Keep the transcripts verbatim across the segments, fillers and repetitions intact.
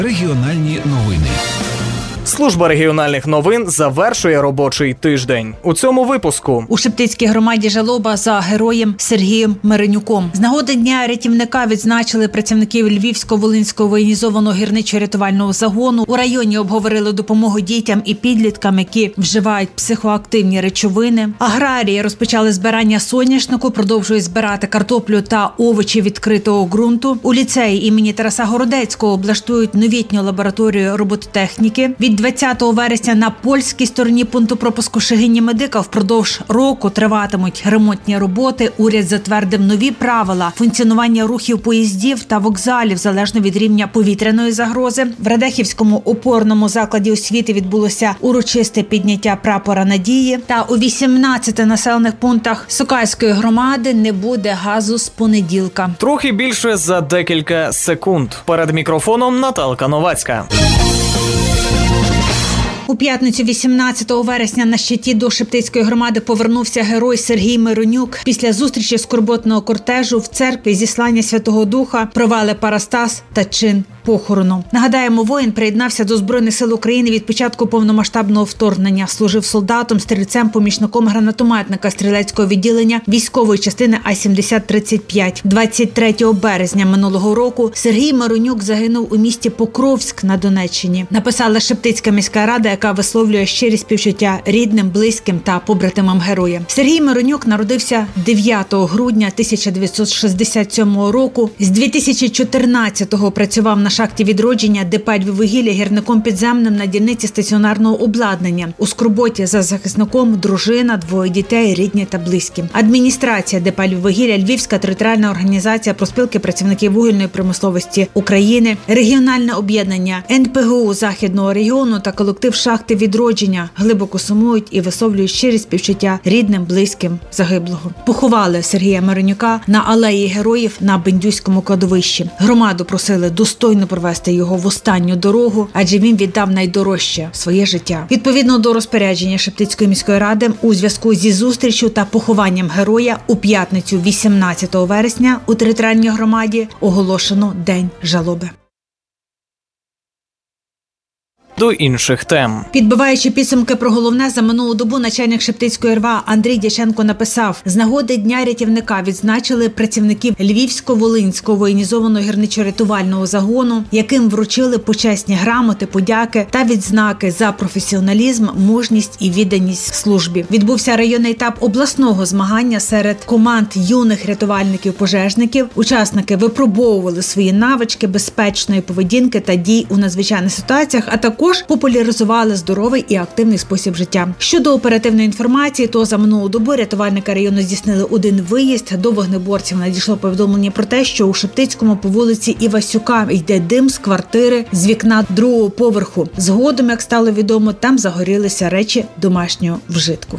Регіональні новини. Служба регіональних новин завершує робочий тиждень. У цьому випуску. У Шептицькій громаді жалоба за героєм Сергієм Миронюком. З нагоди Дня рятівника відзначили працівників Львівсько-Волинського воєнізованого гірничо-рятувального загону. У районі обговорили допомогу дітям і підліткам, які вживають психоактивні речовини. Аграрії розпочали збирання соняшнику, продовжують збирати картоплю та овочі відкритого ґрунту. У ліцеї імені Тараса Городецького облаштують новітню лабораторію робототехніки. Від двадцятого вересня на польській стороні пункту пропуску Шегині-Медика впродовж року триватимуть ремонтні роботи. Уряд затвердив нові правила функціонування рухів поїздів та вокзалів залежно від рівня повітряної загрози. В Радехівському опорному закладі освіти відбулося урочисте підняття прапора надії. Та у вісімнадцяти населених пунктах Сокальської громади не буде газу з понеділка. Трохи більше за декілька секунд. Перед мікрофоном Наталка Новацька. У п'ятницю вісімнадцятого вересня на щиті до Шептицької громади повернувся герой Сергій Миронюк. Після зустрічі скорботного кортежу в церкві зіслання Святого Духа провели парастас та чин похорону. Нагадаємо, воїн приєднався до Збройних сил України від початку повномасштабного вторгнення. Служив солдатом, стрільцем, помічником гранатометника стрілецького відділення військової частини А сімдесят тридцять п'ять. двадцять третього березня минулого року Сергій Миронюк загинув у місті Покровськ на Донеччині. Написала Шептицька міська рада, яка висловлює щирі співчуття рідним, близьким та побратимам героя. Сергій Миронюк народився дев'ятого грудня тисяча дев'ятсот шістдесят сьомого року. З дві тисячі чотирнадцятого працював на шахті відродження ДП «Львіввугілля» гірником підземним на дільниці стаціонарного обладнання. У скорботі за захисником дружина, двоє дітей, рідні та близькі. Адміністрація ДП «Львіввугілля», Львівська територіальна організація профспілки працівників вугільної промисловості України, регіональне об'єднання ен пе ге у Західного регіону та колектив шахти відродження глибоко сумують і висловлюють щирі співчуття рідним, близьким загиблого. Поховали Сергія Миронюка на алеї героїв на Бендюському кладовищі. Громаду просили достойно провести його в останню дорогу, адже він віддав найдорожче – своє життя. Відповідно до розпорядження Шептицької міської ради, у зв'язку зі зустрічю та похованням героя у п'ятницю вісімнадцятого вересня у територіальній громаді оголошено День жалоби. До інших тем. Підбиваючи підсумки про головне за минулу добу, начальник Шептицької ер ве а Андрій Дяченко написав: з нагоди Дня рятівника відзначили працівників Львівсько-Волинського воєнізованого гірничо-рятувального загону, яким вручили почесні грамоти, подяки та відзнаки за професіоналізм, мужність і відданість службі. Відбувся районний етап обласного змагання серед команд юних рятувальників-пожежників. Учасники випробовували свої навички безпечної поведінки та дій у надзвичайних ситуаціях, а також популяризували здоровий і активний спосіб життя. Щодо оперативної інформації, то за минулу добу рятувальники району здійснили один виїзд. До вогнеборців надійшло повідомлення про те, що у Шептицькому по вулиці Івасюка йде дим з квартири з вікна другого поверху. Згодом, як стало відомо, там загорілися речі домашнього вжитку.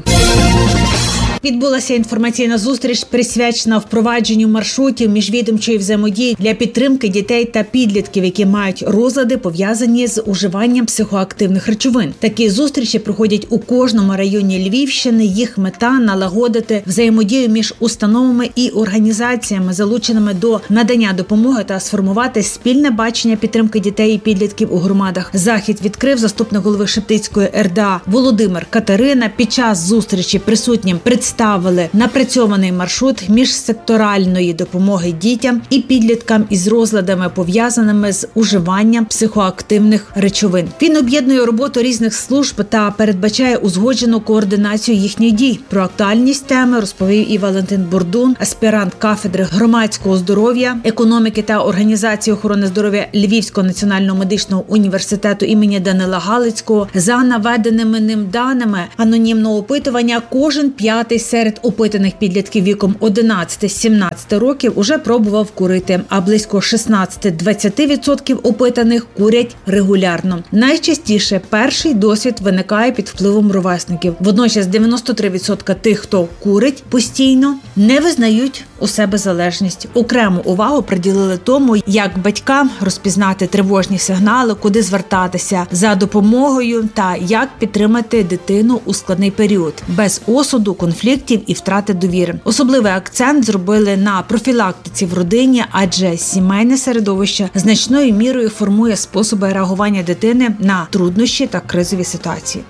Відбулася інформаційна зустріч, присвячена впровадженню маршрутів міжвідомчої взаємодії для підтримки дітей та підлітків, які мають розлади, пов'язані з уживанням психоактивних речовин. Такі зустрічі проходять у кожному районі Львівщини. Їх мета – налагодити взаємодію між установами і організаціями, залученими до надання допомоги, та сформувати спільне бачення підтримки дітей і підлітків у громадах. Захід відкрив заступник голови Шептицької ер де а Володимир Катерина. Під час зустрічі присутнім представники ставили напрацьований маршрут міжсекторальної допомоги дітям і підліткам із розладами, пов'язаними з уживанням психоактивних речовин. Він об'єднує роботу різних служб та передбачає узгоджену координацію їхніх дій. Про актуальність теми розповів і Валентин Бурдун, аспірант кафедри громадського здоров'я, економіки та організації охорони здоров'я Львівського національного медичного університету імені Данила Галицького. За наведеними ним даними анонімного опитування, кожен п'ятий серед опитаних підлітків віком одинадцяти-сімнадцяти років уже пробував курити, а близько шістнадцять-двадцять відсотків опитаних курять регулярно. Найчастіше перший досвід виникає під впливом ровесників. Водночас дев'яносто три відсотки тих, хто курить постійно, не визнають у себе залежність. Окрему увагу приділили тому, як батькам розпізнати тривожні сигнали, куди звертатися за допомогою та як підтримати дитину у складний період, без осуду, конфліктів і втрати довіри. Особливий акцент зробили на профілактиці в родині, адже сімейне середовище значною мірою формує способи реагування дитини на труднощі та кризові ситуації.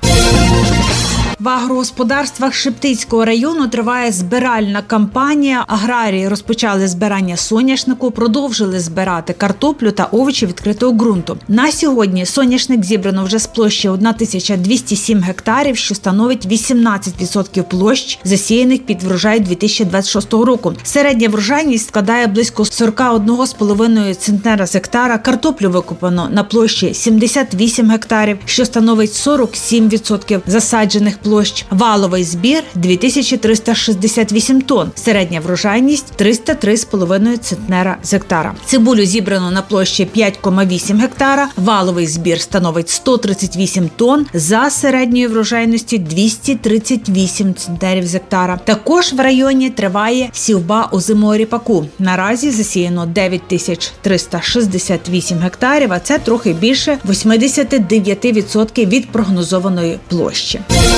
В агрогосподарствах Шептицького району триває збиральна кампанія. Аграрії розпочали збирання соняшнику, продовжили збирати картоплю та овочі відкритого ґрунту. На сьогодні соняшник зібрано вже з площі тисяча двісті сім гектарів, що становить вісімнадцять відсотків площ, засіяних під врожай дві тисячі двадцять шостого року. Середня врожайність складає близько сорок один з половиною центнера з гектара. Картоплю викопано на площі сімдесят вісім гектарів, що становить сорок сім відсотків засаджених площ. Площ. Валовий збір – дві тисячі триста шістдесят вісім тонн. Середня врожайність – триста три з половиною центнера з гектара. Цибулю зібрано на площі п'ять цілих вісім гектара. Валовий збір становить сто тридцять вісім тонн. За середньою врожайністю – двісті тридцять вісім центнерів з гектара. Також в районі триває сівба озимого ріпаку. Наразі засіяно дев'ять тисяч триста шістдесят вісім гектарів, а це трохи більше вісімдесят дев'ять відсотків від прогнозованої площі.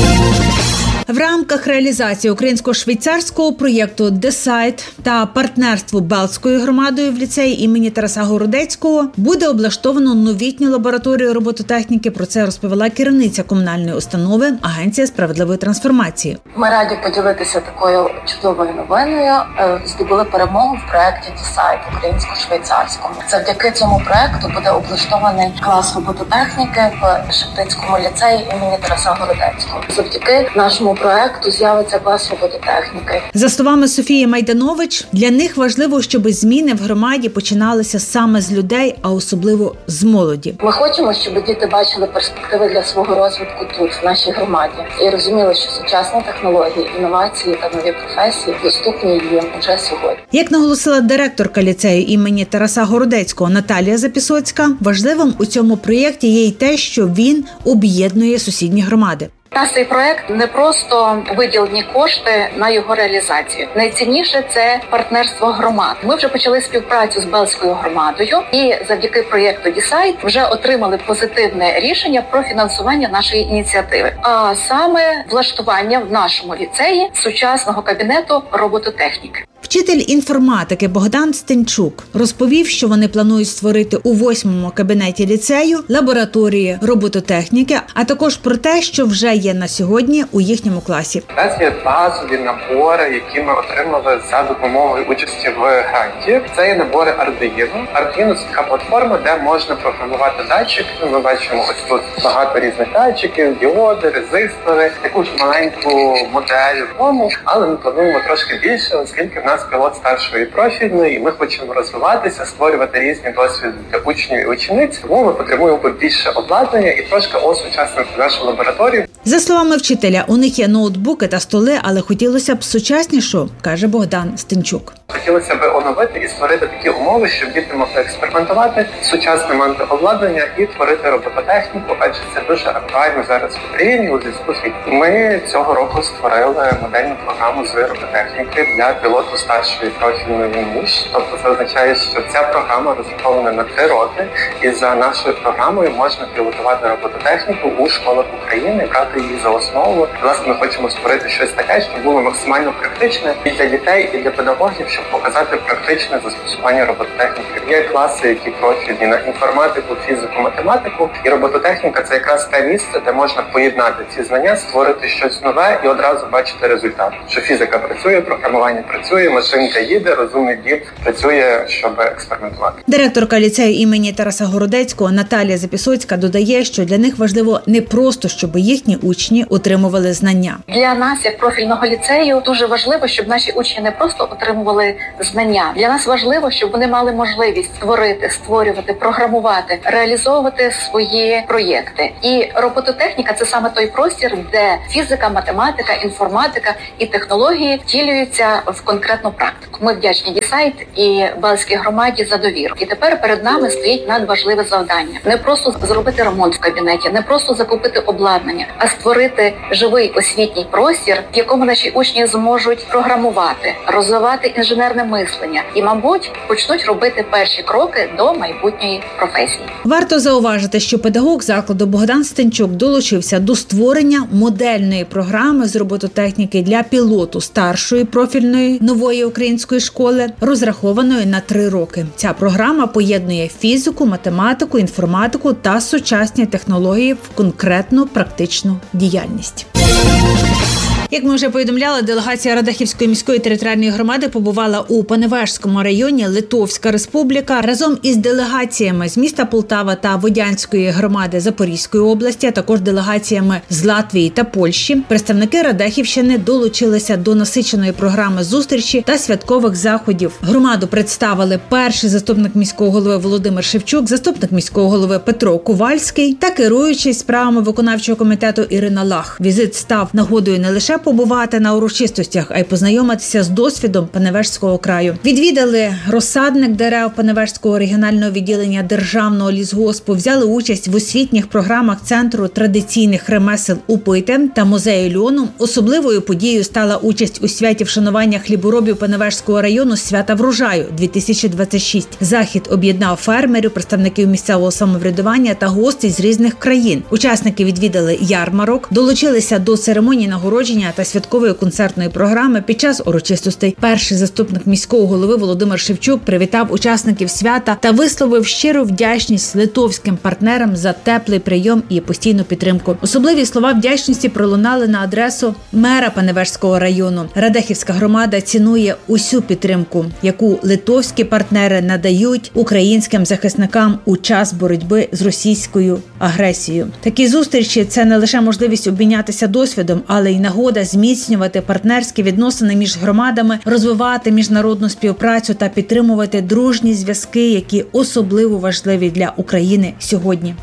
В рамках реалізації українсько-швейцарського проєкту «Десайт» та партнерству Балтською громадою в ліцеї імені Тараса Городецького буде облаштовано новітню лабораторію робототехніки. Про це розповіла керівниця комунальної установи Агенція справедливої трансформації. Ми раді поділитися такою чудовою новиною. Здобули перемогу в проєкті «Десайт» українсько-швейцарському. Завдяки цьому проєкту буде облаштований клас робототехніки в Шептицькому ліцеї імені Тараса Городецького. Завдяки нашому проекту з'явиться клас робототехніки. За словами Софії Майданович, для них важливо, щоб зміни в громаді починалися саме з людей, а особливо з молоді. Ми хочемо, щоб діти бачили перспективи для свого розвитку тут, в нашій громаді, і розуміли, що сучасні технології, інновації та нові професії доступні їм вже сьогодні. Як наголосила директорка ліцею імені Тараса Городецького Наталія Запісоцька, важливим у цьому проєкті є й те, що він об'єднує сусідні громади. У нас цей проект не просто виділені кошти на його реалізацію. Найцінніше – це партнерство громад. Ми вже почали співпрацю з Балтською громадою і завдяки проєкту «Десайт» вже отримали позитивне рішення про фінансування нашої ініціативи. А саме влаштування в нашому ліцеї сучасного кабінету робототехніки. Вчитель інформатики Богдан Стенчук розповів, що вони планують створити у восьмому кабінеті ліцею лабораторії робототехніки, а також про те, що вже є на сьогодні у їхньому класі. У нас є базові набори, які ми отримали за допомогою участі в гранті. Це є набори Arduino. Arduino – це така платформа, де можна програмувати датчики. Ми бачимо ось тут багато різних датчиків, діоди, резистори, якусь маленьку модель тому, але ми плануємо трошки більше, оскільки в нас пілот старшої профільної, і ми хочемо розвиватися, створювати різні досвіди для учнів і учениць. Тому ми потребуємо більше обладнання і трошки осучаснити нашу лабораторію. За словами вчителя, у них є ноутбуки та столи, але хотілося б сучаснішого, каже Богдан Стенчук. Хотілося б оновити і створити такі умови, щоб діти могли експериментувати з сучасним антиобладнанням і творити робототехніку, адже це дуже актуально зараз в Україні у зв'язку з війною. Ми цього року створили модельну програму з робототехніки для пілоту старшої профільної ніж. Тобто це означає, що ця програма розрахована на три роки, і за нашою програмою можна пілотувати робототехніку у школах України, брати її за основу. Власне, ми хочемо створити щось таке, що було максимально практичне і для дітей, і для педагогів, щоб показати практичне застосування робототехніки. Є класи, які профільні на інформатику, фізику, математику, і робототехніка – це якраз те місце, де можна поєднати ці знання, створити щось нове і одразу бачити результат. Що фізика працює, програмування працює, машинка їде, розумний дім працює, щоб експериментувати. Директорка ліцею імені Тараса Городецького Наталія Запісоцька додає, що для них важливо не просто, щоб їхні учні отримували знання. Для нас, як профільного ліцею, дуже важливо, щоб наші учні не просто отримували знання. Для нас важливо, щоб вони мали можливість створити, створювати, програмувати, реалізовувати свої проєкти. І робототехніка – це саме той простір, де фізика, математика, інформатика і технології втілюються в конкретну практику. Ми вдячні «Десайт» і Балтській громаді за довіру. І тепер перед нами стоїть надважливе завдання. Не просто зробити ремонт в кабінеті, не просто закупити обладнання, а створити живий освітній простір, в якому наші учні зможуть програмувати, розвивати інженерію, інженерне мислення і, мабуть, почнуть робити перші кроки до майбутньої професії. Варто зауважити, що педагог закладу Богдан Стенчук долучився до створення модельної програми з робототехніки для пілоту старшої профільної нової української школи, розрахованої на три роки. Ця програма поєднує фізику, математику, інформатику та сучасні технології в конкретну практичну діяльність. Як ми вже повідомляли, делегація Радехівської міської територіальної громади побувала у Паневежському районі Литовська Республіка разом із делегаціями з міста Полтава та Водянської громади Запорізької області, а також делегаціями з Латвії та Польщі. Представники Радехівщини долучилися до насиченої програми зустрічі та святкових заходів. Громаду представили перший заступник міського голови Володимир Шевчук, заступник міського голови Петро Ковальський та керуючий справами виконавчого комітету Ірина Лах. Візит став нагодою не лише побувати на урочистостях, а й познайомитися з досвідом Паневежського краю. Відвідали розсадник дерев Паневежського регіонального відділення Державного лісгоспу, взяли участь в освітніх програмах Центру традиційних ремесел «Упити» та музею льону. Особливою подією стала участь у святі вшанування хліборобів Паневежського району «Свята врожаю дві тисячі двадцять шість». Захід об'єднав фермерів, представників місцевого самоврядування та гостей з різних країн. Учасники відвідали ярмарок, долучилися до церемонії нагородження та святкової концертної програми. Під час урочистостей перший заступник міського голови Володимир Шевчук привітав учасників свята та висловив щиру вдячність литовським партнерам за теплий прийом і постійну підтримку. Особливі слова вдячності пролунали на адресу мера Паневежського району. Радехівська громада цінує усю підтримку, яку литовські партнери надають українським захисникам у час боротьби з російською агресією. Такі зустрічі – це не лише можливість обмінятися досвідом, але й нагода зміцнювати партнерські відносини між громадами, розвивати міжнародну співпрацю та підтримувати дружні зв'язки, які особливо важливі для України сьогодні.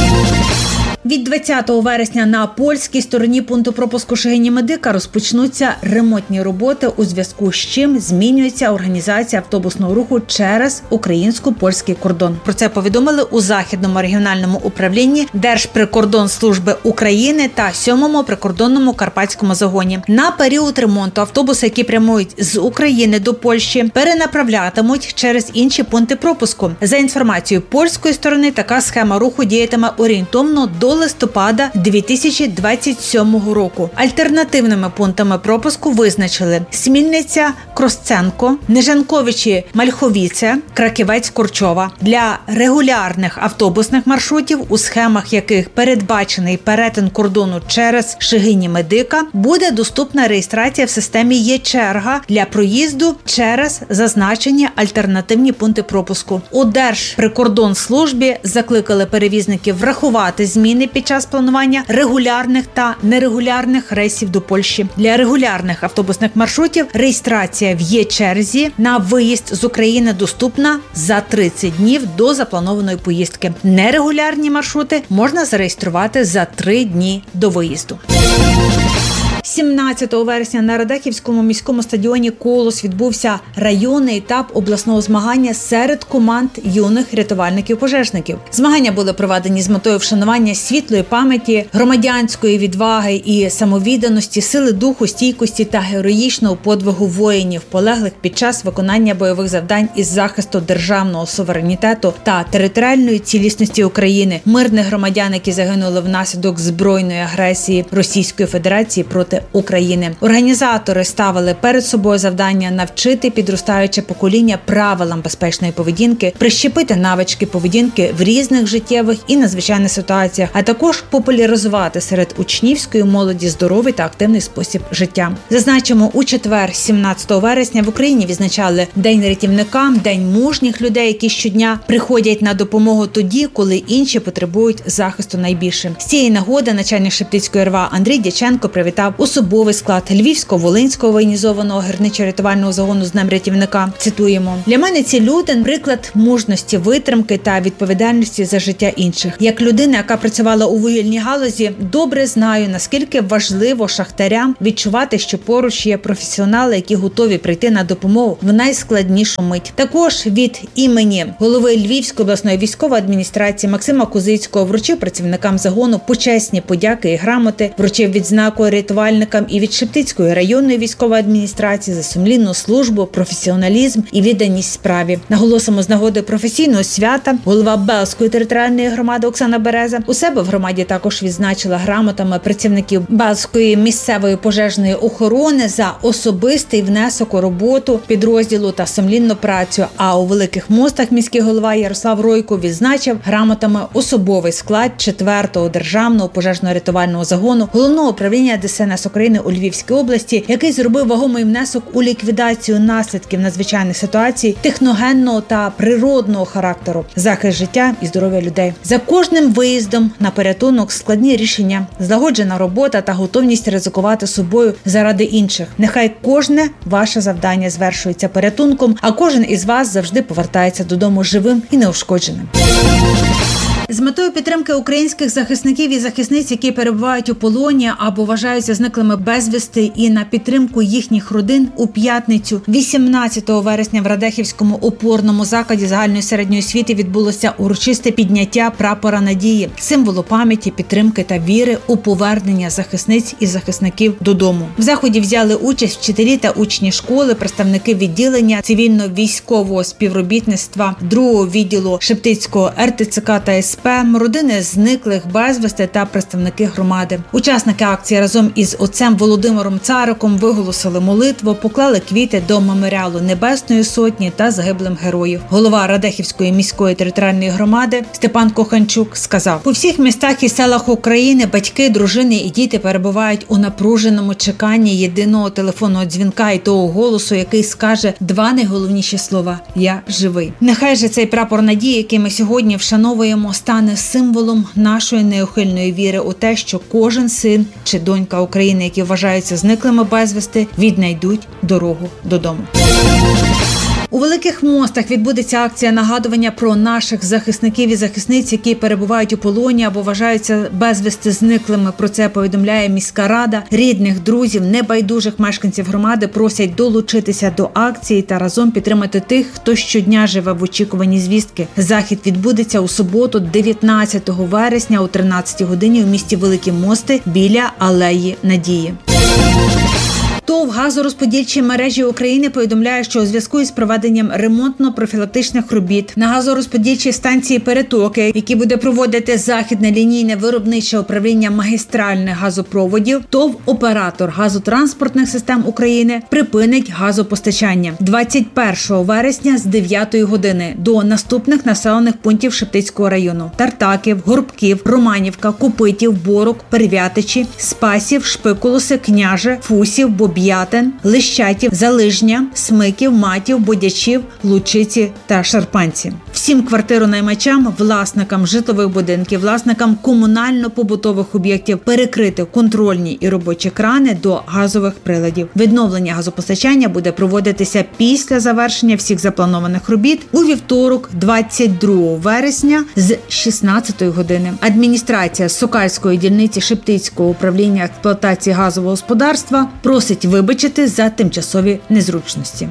Від двадцятого вересня на польській стороні пункту пропуску Шегині-Медика розпочнуться ремонтні роботи, у зв'язку з чим змінюється організація автобусного руху через українсько-польський кордон. Про це повідомили у Західному регіональному управлінні Держприкордонслужби України та сьомому прикордонному карпатському загоні. На період ремонту автобуси, які прямують з України до Польщі, перенаправлятимуть через інші пункти пропуску. За інформацією польської сторони, така схема руху діятиме орієнтовно до листопада дві тисячі двадцять сьомого року. Альтернативними пунктами пропуску визначили Смільниця, Кросценко, Нежанковичі, Мальховіце, Краківець, Корчова. Для регулярних автобусних маршрутів, у схемах яких передбачений перетин кордону через Шегині-Медика, буде доступна реєстрація в системі «Є-черга» для проїзду через зазначені альтернативні пункти пропуску. У Держприкордонслужбі закликали перевізників врахувати зміни під час планування регулярних та нерегулярних рейсів до Польщі. Для регулярних автобусних маршрутів реєстрація в Є-черзі на виїзд з України доступна за тридцять днів до запланованої поїздки. Нерегулярні маршрути можна зареєструвати за три дні до виїзду. сімнадцятого вересня на Радехівському міському стадіоні «Колос» відбувся районний етап обласного змагання серед команд юних рятувальників-пожежників. Змагання були проведені з метою вшанування світлої пам'яті, громадянської відваги і самовідданості, сили духу, стійкості та героїчного подвигу воїнів, полеглих під час виконання бойових завдань із захисту державного суверенітету та територіальної цілісності України, мирних громадян, які загинули внаслідок збройної агресії Російської Федерації проти України. Організатори ставили перед собою завдання навчити підростаюче покоління правилам безпечної поведінки, прищепити навички поведінки в різних життєвих і надзвичайних ситуаціях, а також популяризувати серед учнівської молоді здоровий та активний спосіб життя. Зазначимо, у четвер, сімнадцятого вересня, в Україні відзначали День рятівника, День мужніх людей, які щодня приходять на допомогу тоді, коли інші потребують захисту найбільше. З цієї нагоди начальник Шептицької ер ве а Андрій Дяченко привітав особовий склад Львівсько-Волинського воєнізованого гірничо-рятувального загону з Днем рятівника. Цитуємо: «Для мене ці люди – приклад мужності, витримки та відповідальності за життя інших. Як людина, яка працювала у вугільній галузі, добре знаю, наскільки важливо шахтарям відчувати, що поруч є професіонали, які готові прийти на допомогу в найскладнішу мить». Також від імені голови Львівської обласної військової адміністрації Максима Кузицького вручив працівникам загону почесні подяки і грамоти, вручив відзнаку рятувальник рятувальникам і від Шептицької районної військової адміністрації за сумлінну службу, професіоналізм і відданість справі. Наголосимо з нагоди професійного свята голова Белзької територіальної громади Оксана Береза у себе в громаді також відзначила грамотами працівників Белзької місцевої пожежної охорони за особистий внесок у роботу підрозділу та сумлінну працю. А у Великих Мостах міський голова Ярослав Ройко відзначив грамотами особовий склад четвертого державного пожежно-рятувального загону Головного управління Де Се Ен Ес України у Львівській області, який зробив вагомий внесок у ліквідацію наслідків надзвичайних ситуацій техногенного та природного характеру, захист життя і здоров'я людей. За кожним виїздом на порятунок складні рішення, злагоджена робота та готовність ризикувати собою заради інших. Нехай кожне ваше завдання звершується порятунком, а кожен із вас завжди повертається додому живим і неушкодженим. З метою підтримки українських захисників і захисниць, які перебувають у полоні або вважаються зниклими безвісти, і на підтримку їхніх родин у п'ятницю, вісімнадцятого вересня, в Радехівському опорному закладі загальної середньої освіти відбулося урочисте підняття прапора надії, символу пам'яті, підтримки та віри у повернення захисниць і захисників додому. В заході взяли участь вчителі та учні школи, представники відділення цивільно-військового співробітництва другого відділу Шептицького Ер Те Це Ка та Ес Пе, родини зниклих безвісти та представники громади. Учасники акції разом із отцем Володимиром Цариком виголосили молитву, поклали квіти до меморіалу Небесної Сотні та загиблим героїв. Голова Радехівської міської територіальної громади Степан Коханчук сказав: «У всіх містах і селах України батьки, дружини і діти перебувають у напруженому чеканні єдиного телефонного дзвінка і того голосу, який скаже два найголовніші слова: «Я живий». Нехай же цей прапор надії, який ми сьогодні вшановуємо, стане символом нашої неухильної віри у те, що кожен син чи донька України, які вважаються зниклими безвісти, віднайдуть дорогу додому. У Великих Мостах відбудеться акція нагадування про наших захисників і захисниць, які перебувають у полоні або вважаються безвісти зниклими. Про це повідомляє міська рада. Рідних, друзів, небайдужих мешканців громади просять долучитися до акції та разом підтримати тих, хто щодня живе в очікуванні звістки. Захід відбудеться у суботу, дев'ятнадцятого вересня о тринадцятій годині у місті Великі Мости біля Алеї Надії. ТОВ «Газорозподільчі мережі України» повідомляє, що у зв'язку із проведенням ремонтно-профілактичних робіт на газорозподільчій станції «Перетоки», які буде проводити Західне лінійне виробниче управління магістральних газопроводів, ТОВ «Оператор газотранспортних систем України» припинить газопостачання двадцять першого вересня з дев'ятої години до наступних населених пунктів Шептицького району: Тартаків, Горбків, Романівка, Копитів, Борок, Первятичі, Спасів, Шпикулоси, Княже, Фусів, Боб'ятин, Лищатів, Залижня, Смиків, Матів, Бодячів, Лучиці та Шарпанці. Всім квартиронаймачам, власникам житлових будинків, власникам комунально-побутових об'єктів перекрити контрольні і робочі крани до газових приладів. Відновлення газопостачання буде проводитися після завершення всіх запланованих робіт у вівторок, двадцять другого вересня з шістнадцятої години. Адміністрація Сокальської дільниці Шептицького управління експлуатації газового господарства просить вибачити за тимчасові незручності.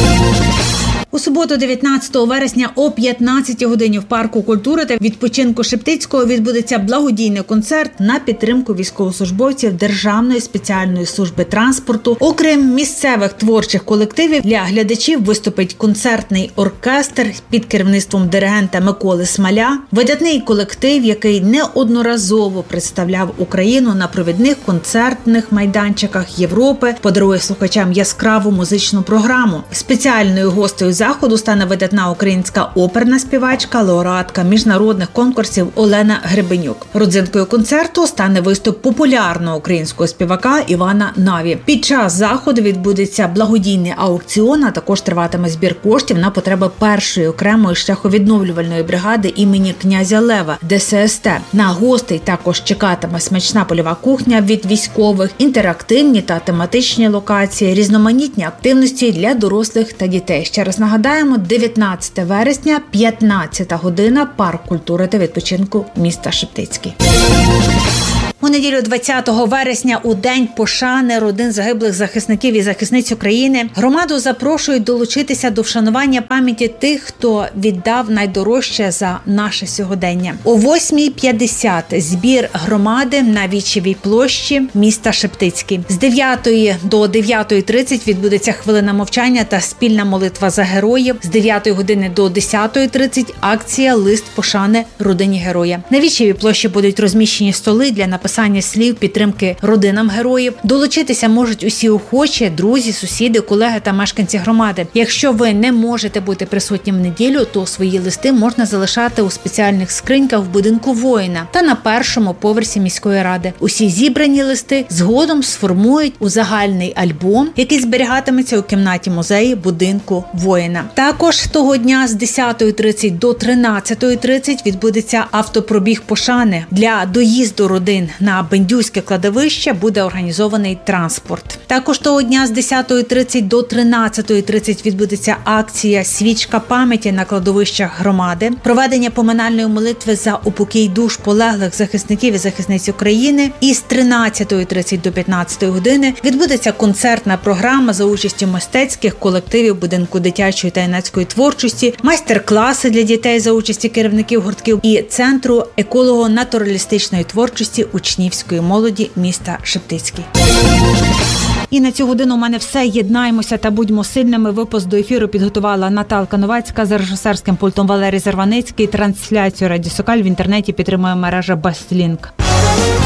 У суботу, дев'ятнадцятого вересня о п'ятнадцятій годині в парку культури та відпочинку Шептицького відбудеться благодійний концерт на підтримку військовослужбовців Державної спеціальної служби транспорту. Окрім місцевих творчих колективів, для глядачів виступить концертний оркестр під керівництвом диригента Миколи Смаля, видатний колектив, який неодноразово представляв Україну на провідних концертних майданчиках Європи, подарує слухачам яскраву музичну програму. Спеціальною гостею заходу стане видатна українська оперна співачка, лауреатка міжнародних конкурсів Олена Гребенюк. Родзинкою концерту стане виступ популярного українського співака Івана Наві. Під час заходу відбудеться благодійний аукціон, а також триватиме збір коштів на потреби першої окремої шляховідновлювальної бригади імені князя Лева Де Се Ес Те. На гостей також чекатиме смачна польова кухня від військових, інтерактивні та тематичні локації, різноманітні активності для дорослих та дітей. Ще раз нагадаємо, дев'ятнадцятого вересня, п'ятнадцята година, парк культури та відпочинку міста Шептицький. У неділю двадцятого вересня, у День пошани родин загиблих захисників і захисниць України, громаду запрошують долучитися до вшанування пам'яті тих, хто віддав найдорожче за наше сьогодення. О восьмій п'ятдесят збір громади на Вічевій площі міста Шептицький. З дев'ятої до дев'ятої тридцять відбудеться хвилина мовчання та спільна молитва за героїв. З дев'ятої години до десятої тридцять акція «Лист пошани родині героя». На Вічевій площі будуть розміщені столи для написання слів підтримки родинам героїв. Долучитися можуть усі охочі, друзі, сусіди, колеги та мешканці громади. Якщо ви не можете бути присутнім в неділю, то свої листи можна залишати у спеціальних скриньках в будинку воїна та на першому поверсі міської ради. Усі зібрані листи згодом сформують у загальний альбом, який зберігатиметься у кімнаті музею будинку воїна. Також того дня з десятої тридцять до тринадцятої тридцять відбудеться автопробіг пошани. Для доїзду родин на Бендюське кладовище буде організований транспорт. Також того дня з десятої тридцять до тринадцятої тридцять відбудеться акція «Свічка пам'яті» на кладовищах громади, проведення поминальної молитви за упокій душ полеглих захисників і захисниць України. І з тринадцятої тридцять до п'ятнадцятої години відбудеться концертна програма за участю мистецьких колективів будинку дитячої та юнацької творчості, майстер-класи для дітей за участі керівників гуртків і Центру еколого-натуралістичної творчості учнівської молоді міста Шептицький. І на цю годину у мене все. Єднаємося та будьмо сильними. Випуск до ефіру підготувала Наталка Новацька, за режисерським пультом Валерій Зарваницький. Трансляцію Радіо Сокаль в інтернеті підтримує мережа Бастлінк.